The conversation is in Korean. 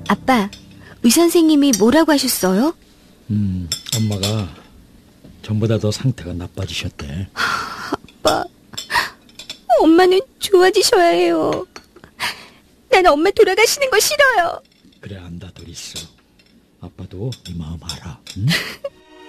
아빠, 의선생님이 뭐라고 하셨어요? 엄마가 전보다 더 상태가 나빠지셨대. 아빠, 엄마는 좋아지셔야 해요. 난 엄마 돌아가시는 거 싫어요. 그래, 안다, 도리스. 아빠도 네 마음 알아. 응?